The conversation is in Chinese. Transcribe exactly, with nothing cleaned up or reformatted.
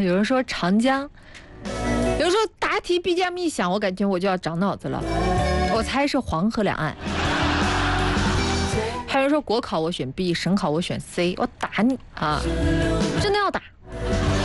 有人说长江，有人说答题 B G M 一响，我感觉我就要长脑子了。我猜是黄河两岸。还有人说国考我选 B， 省考我选 C， 我打你啊！真的要打。